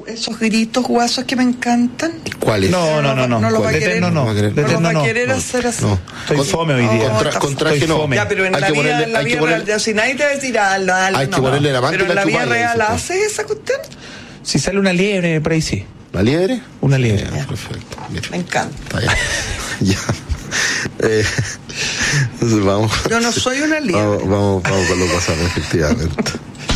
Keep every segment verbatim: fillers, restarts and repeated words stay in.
esos gritos guasos que me encantan. ¿Cuáles? No, no, no, no. No lo va a querer. No, no, no lo va a querer hacer así. No. Estoy fome hoy día. Contra, contra que no. Ya, pero en hay la que vida, ponerle, en la hay vida que ponerle, real, si nadie te va a decir algo, algo, hay que no, ponerle la manta pero y la en la vida chupalla, real dice. hace esa cuestión. Si sale una liebre por ahí, sí. ¿La liebre? Una liebre. Ya, perfecto. Mira. Me encanta. Está bien. Ya. Eh, entonces vamos. Yo no soy una liebre. Vamos, vamos, vamos con lo pasado, efectivamente.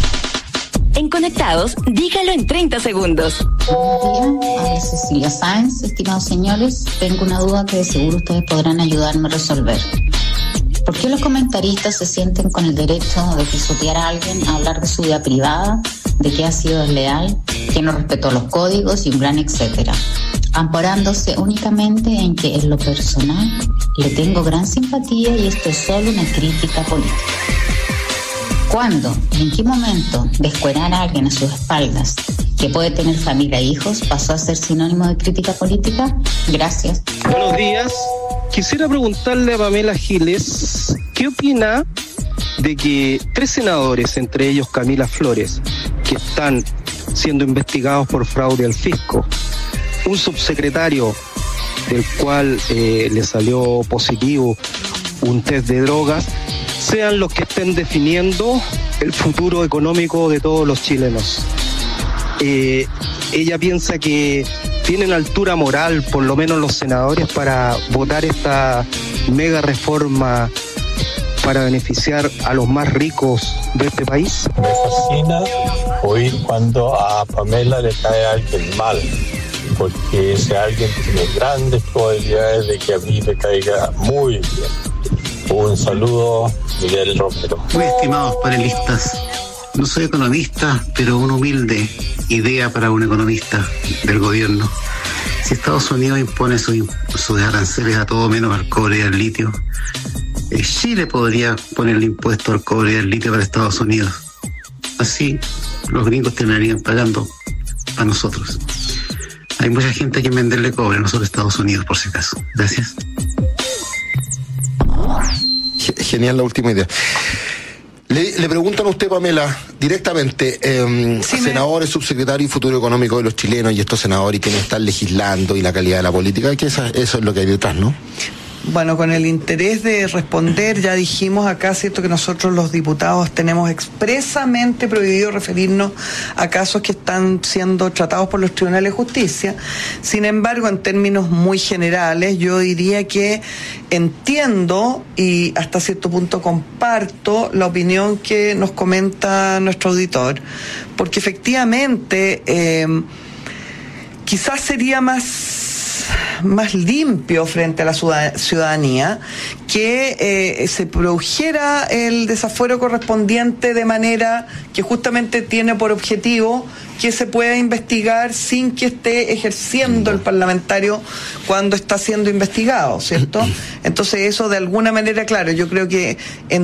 En Conectados, dígalo en treinta segundos. Buenos días, habla Cecilia Sáenz. Estimados señores, tengo una duda que de seguro ustedes podrán ayudarme a resolver. ¿Por qué los comentaristas se sienten con el derecho de pisotear a alguien, a hablar de su vida privada, de que ha sido desleal, que no respetó los códigos y un gran etcétera, amparándose únicamente en que en lo personal le tengo gran simpatía y esto es solo una crítica política? ¿Cuándo y en qué momento descuerar a alguien a sus espaldas que puede tener familia e hijos pasó a ser sinónimo de crítica política? Gracias. Buenos días. Quisiera preguntarle a Pamela Giles, ¿qué opina de que tres senadores, entre ellos Camila Flores, que están siendo investigados por fraude al fisco, un subsecretario del cual eh, le salió positivo un test de drogas, sean los que estén definiendo el futuro económico de todos los chilenos? Eh, ella piensa que tienen altura moral, por lo menos los senadores, para votar esta mega reforma para beneficiar a los más ricos de este país. Me fascina oír cuando a Pamela le cae alguien mal, porque ese alguien tiene grandes probabilidades de que a mí me caiga muy bien. Un saludo, Miguel Romero. Muy estimados panelistas, no soy economista, pero una humilde idea para un economista del gobierno. Si Estados Unidos impone sus, sus aranceles a todo menos al cobre y al litio, eh, Chile podría ponerle impuesto al cobre y al litio para Estados Unidos. Así los gringos terminarían pagando a nosotros. Hay mucha gente a quien venderle cobre, no solo Estados Unidos, por si acaso. Gracias. Genial la última idea. Le, le preguntan a usted, Pamela, directamente, eh, sí, senadores, me... subsecretario y futuro económico de los chilenos y estos senadores quienes están legislando y la calidad de la política, que esa, eso es lo que hay detrás, ¿no? Bueno, con el interés de responder, ya dijimos acá, cierto, que nosotros los diputados tenemos expresamente prohibido referirnos a casos que están siendo tratados por los tribunales de justicia. Sin embargo, en términos muy generales, yo diría que entiendo y hasta cierto punto comparto la opinión que nos comenta nuestro auditor, porque efectivamente eh, quizás sería más más limpio frente a la ciudadanía que eh, se produjera el desafuero correspondiente de manera que justamente tiene por objetivo que se pueda investigar sin que esté ejerciendo el parlamentario cuando está siendo investigado, ¿cierto? Entonces eso de alguna manera, claro, yo creo que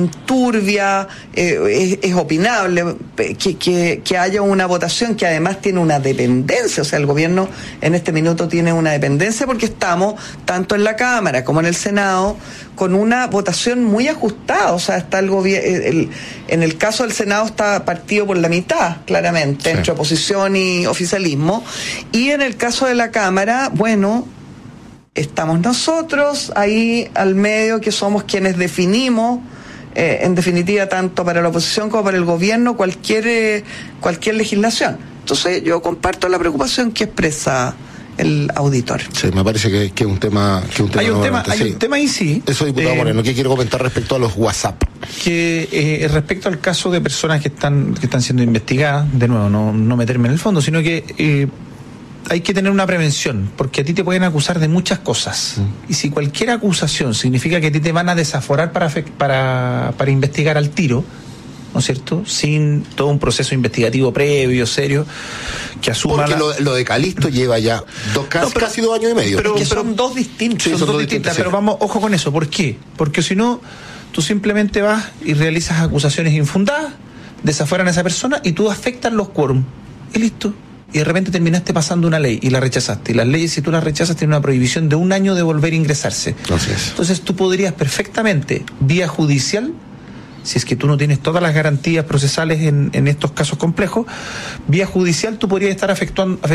enturbia, eh, es, es opinable que, que, que haya una votación que además tiene una dependencia, o sea, el gobierno en este minuto tiene una dependencia porque estamos tanto en la Cámara como en el Senado con una votación muy ajustada, o sea, está el gobierno, en el caso del Senado está partido por la mitad, claramente, sí, entre oposición y oficialismo, y en el caso de la Cámara, bueno, estamos nosotros ahí al medio, que somos quienes definimos, eh, en definitiva, tanto para la oposición como para el gobierno, cualquier, eh, cualquier legislación. Entonces yo comparto la preocupación que expresa el auditor. Sí, me parece que, que es un tema que un tema hay un tema hay sí. un tema ahí sí. Eso, diputado eh, Moreno, ¿qué quiero comentar respecto a los WhatsApp? Que eh, respecto al caso de personas que están que están siendo investigadas, de nuevo, no, no meterme en el fondo, sino que eh, hay que tener una prevención, porque a ti te pueden acusar de muchas cosas. Mm. Y si cualquier acusación significa que a ti te van a desaforar para, para, para investigar al tiro, ¿no es cierto?, sin todo un proceso investigativo previo, serio, que asuma... Porque la... lo, lo de Calisto lleva ya dos, casi, no, pero, casi dos años y medio. Pero, que son pero, dos distintos. Sí, son, son dos distintas, sí. Pero vamos, ojo con eso. ¿Por qué? Porque si no, tú simplemente vas y realizas acusaciones infundadas, desafueran a esa persona y tú afectas los quórum. Y listo. Y de repente terminaste pasando una ley y la rechazaste. Y las leyes, si tú las rechazas, tienen una prohibición de un año de volver a ingresarse. Así es. Entonces tú podrías perfectamente, vía judicial, si es que tú no tienes todas las garantías procesales en, en estos casos complejos, vía judicial tú podrías estar afectuando,